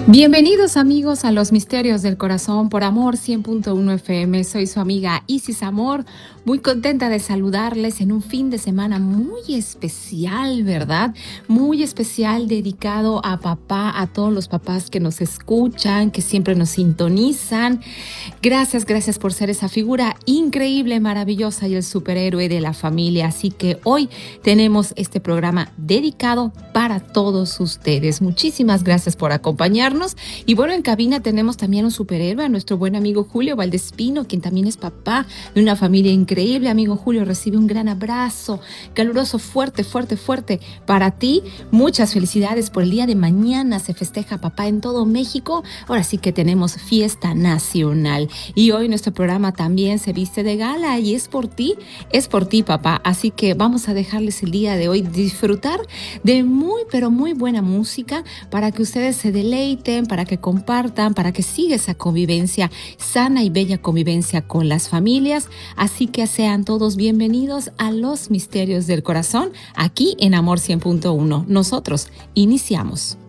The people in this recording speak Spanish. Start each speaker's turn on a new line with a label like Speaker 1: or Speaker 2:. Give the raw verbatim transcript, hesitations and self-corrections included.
Speaker 1: Bienvenidos amigos a Los Misterios del Corazón por Amor cien punto uno F M. Soy su amiga Isis Amor, muy contenta de saludarles en un fin de semana muy especial, ¿verdad? Muy especial, dedicado a papá, a todos los papás que nos escuchan, que siempre nos sintonizan. Gracias, gracias por ser esa figura increíble, maravillosa y el superhéroe de la familia. Así que hoy tenemos este programa dedicado para todos ustedes. Muchísimas gracias por acompañarnos. Y bueno, en cabina tenemos también un superhéroe, a nuestro buen amigo Julio Valdespino, quien también es papá de una familia increíble. Amigo Julio, recibe un gran abrazo, caluroso, fuerte, fuerte, fuerte para ti. Muchas felicidades por el día de mañana. Se festeja papá en todo México. Ahora sí que tenemos fiesta nacional. Y hoy nuestro programa también se viste de gala y es por ti, es por ti, papá. Así que vamos a dejarles el día de hoy disfrutar de muy, pero muy buena música para que ustedes se deleiten, para que compartan, para que siga esa convivencia, sana y bella convivencia con las familias. Así que sean todos bienvenidos a Los Misterios del Corazón, aquí en Amor cien punto uno. Nosotros iniciamos.